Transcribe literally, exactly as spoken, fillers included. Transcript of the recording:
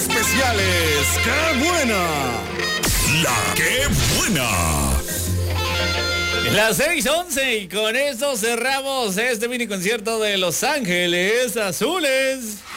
especiales. ¡Qué buena! La ¡Qué buena! Las seis once y con esto cerramos este mini concierto de Los Ángeles Azules.